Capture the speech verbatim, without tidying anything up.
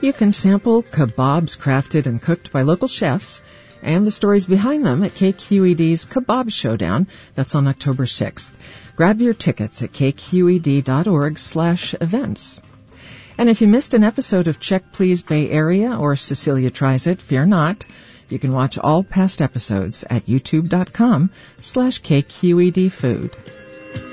You can sample kebabs crafted and cooked by local chefs and the stories behind them at K Q E D's Kebab Showdown. That's on October sixth. Grab your tickets at kqed.org slash events. And if you missed an episode of Check Please Bay Area or Cecilia Tries It, fear not. You can watch all past episodes at youtube.com slash KQED Food.